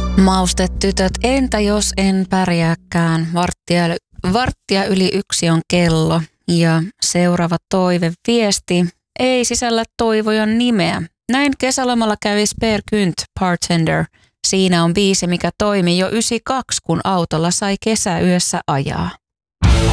Maustetytöt, entä jos en pärjääkään? Varttia yli 1 on kello ja seuraava toiveviesti ei sisällä toivojan nimeä. Näin kesälomalla kävi Spare Kynt Bartender. Siinä on biisi, mikä toimi jo 92, kun autolla sai kesäyössä ajaa.